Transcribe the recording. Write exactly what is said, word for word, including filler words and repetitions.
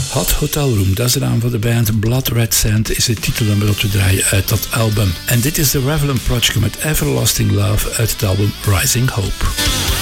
Hot Hotel Room, dat is de naam van de band. Blood Red Sand is het titelnummer dat we draaien uit dat album. En dit is de Revlon Project met Everlasting Love uit het album Rising Hope.